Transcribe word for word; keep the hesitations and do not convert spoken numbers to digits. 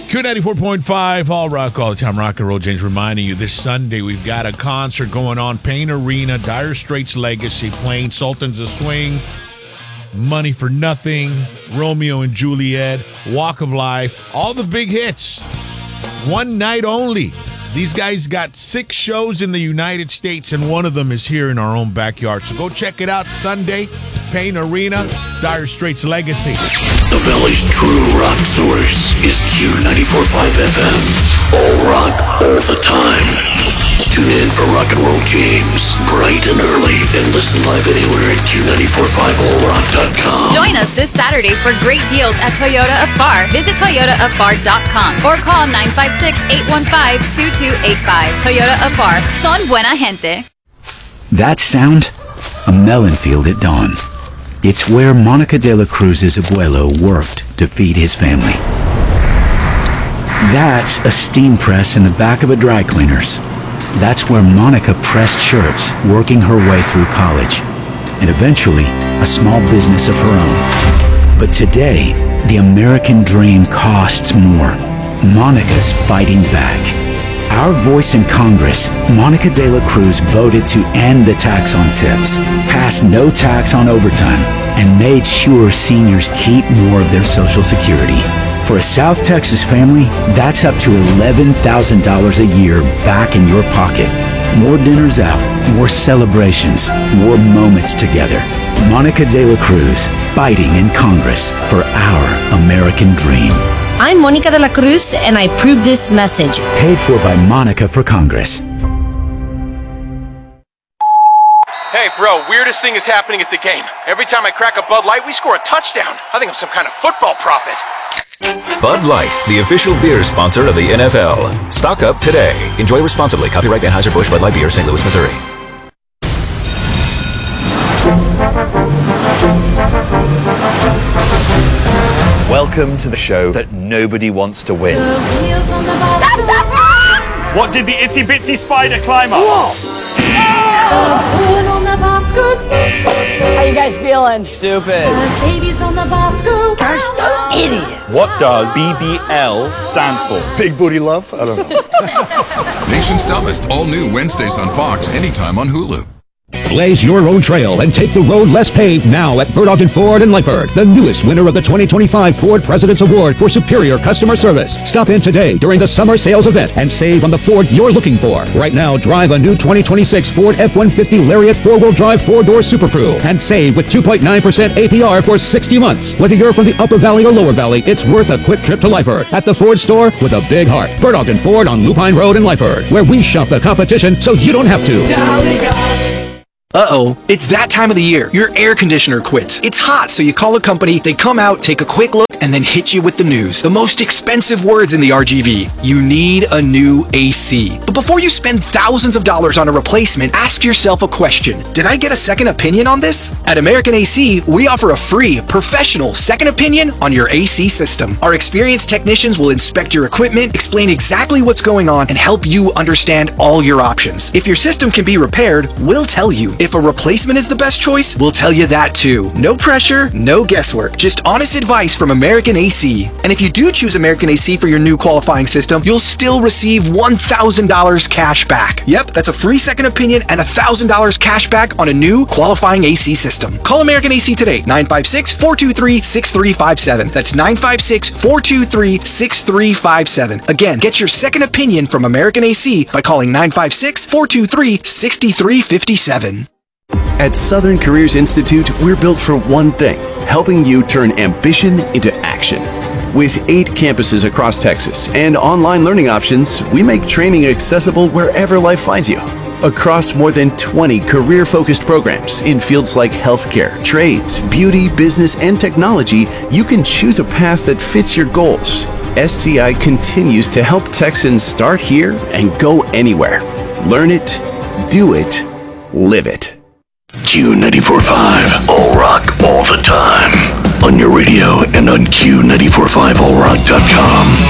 Q ninety-four point five, all rock, all the time, rock and roll. James reminding you this Sunday we've got a concert going on, Payne Arena, Dire Straits Legacy, playing Sultans of Swing, Money for Nothing, Romeo and Juliet, Walk of Life, all the big hits. One night only. These guys got six shows in the United States, and one of them is here in our own backyard. So go check it out Sunday, Payne Arena, Dire Straits Legacy. The Valley's true rock source is Q ninety-four point five F M. All rock, all the time. Tune in for Rock and Roll James, bright and early, and listen live anywhere at Q ninety-four point five all rock dot com. Join us this Saturday for great deals at Toyota of Far. Visit toyota of far dot com or call nine five six, eight one five, two two eight five. Toyota of Far. Son buena gente. That sound? A melon field at dawn. It's where Monica de la Cruz's abuelo worked to feed his family. That's a steam press in the back of a dry cleaner's. That's where Monica pressed shirts, working her way through college, and eventually a small business of her own. But today, the American dream costs more. Monica's fighting back. Our voice in Congress, Monica de la Cruz voted to end the tax on tips, passed no tax on overtime, and made sure seniors keep more of their Social Security. For a South Texas family, that's up to eleven thousand dollars a year back in your pocket. More dinners out, more celebrations, more moments together. Monica de la Cruz, fighting in Congress for our American dream. I'm Monica de la Cruz, and I approve this message. Paid for by Monica for Congress. Hey, bro, weirdest thing is happening at the game. Every time I crack a Bud Light, we score a touchdown. I think I'm some kind of football prophet. Bud Light, the official beer sponsor of the N F L. Stock up today. Enjoy responsibly. Copyright Anheuser-Busch Bud Light Beer, Saint Louis, Missouri. Welcome to the show that nobody wants to win. Stop, stop, stop! What did the itsy bitsy spider climb up? Whoa! How you guys feeling? Stupid. Babies on the Bosco. Gosh, no idiot. What does B B L stand for? Big booty love? I don't know. Nation's Dumbest, all new Wednesdays on Fox, anytime on Hulu. Blaze your own trail and take the road less paved now at Bert Ogden Ford in Lyford, the newest winner of the twenty twenty-five Ford President's Award for superior customer service. Stop in today during the summer sales event and save on the Ford you're looking for. Right now, drive a new twenty twenty-six Ford F one fifty Lariat four-wheel drive four-door Super Crew and save with two point nine percent A P R for sixty months. Whether you're from the Upper Valley or Lower Valley, it's worth a quick trip to Lyford at the Ford store with a big heart. Bert Ogden Ford on Lupine Road in Lyford, where we shop the competition so you don't have to. Uh-oh, it's that time of the year. Your air conditioner quits. It's hot, so you call a company, they come out, take a quick look, and then hit you with the news. The most expensive words in the R G V. You need a new A C. But before you spend thousands of dollars on a replacement, ask yourself a question. Did I get a second opinion on this? At American A C, we offer a free, professional second opinion on your A C system. Our experienced technicians will inspect your equipment, explain exactly what's going on, and help you understand all your options. If your system can be repaired, we'll tell you. If a replacement is the best choice, we'll tell you that too. No pressure, no guesswork. Just honest advice from American A C. And if you do choose American A C for your new qualifying system, you'll still receive one thousand dollars cash back. Yep, that's a free second opinion and one thousand dollars cash back on a new qualifying A C system. Call American A C today, nine five six, four two three, six three five seven. That's nine five six, four two three, six three five seven. Again, get your second opinion from American A C by calling nine five six, four two three, six three five seven. At Southern Careers Institute, we're built for one thing, helping you turn ambition into action. With eight campuses across Texas and online learning options, we make training accessible wherever life finds you. Across more than twenty career-focused programs in fields like healthcare, trades, beauty, business, and technology, you can choose a path that fits your goals. S C I continues to help Texans start here and go anywhere. Learn it, do it, live it. Q ninety-four point five, all rock, all the time. On your radio and on Q ninety-four point five all rock dot com.